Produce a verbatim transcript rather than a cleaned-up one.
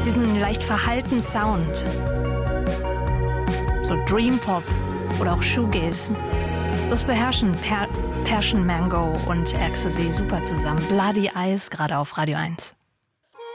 diesen leicht verhaltenen Sound. So Dream Pop oder auch Shoegaze. Das beherrschen per Passion Mango und Ecstasy super zusammen. Bloody Eyes, gerade auf Radio eins.